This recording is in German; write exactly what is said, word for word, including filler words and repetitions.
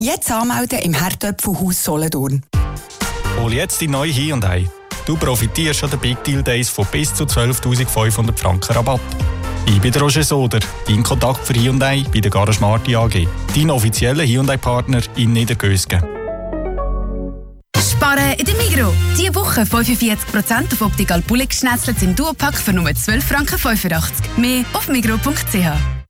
Jetzt anmelden im Herdöpfelhaus Solothurn. Hol jetzt die neue Hyundai. Du profitierst an den Big Deal Days von bis zu zwölftausendfünfhundert Franken Rabatt. Ich bin der Roger Soder, dein Kontakt für Hyundai bei der Garage Marti A G. Dein offizieller Hyundai-Partner in Niedergösgen. Sparen in der Migros. Diese Woche fünfundvierzig Prozent auf Optical Bullet Schnetzlets im Duopack für nur zwölf Franken fünfundachtzig. Mehr auf migros punkt c h.